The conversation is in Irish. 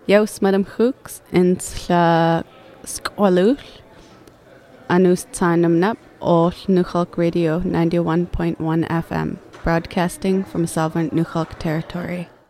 Jaus Madam Hooks in Sla Squalul Anus Tanam Nap or Nuchalk Radio 91.1 FM, broadcasting from sovereign Nuchalk territory.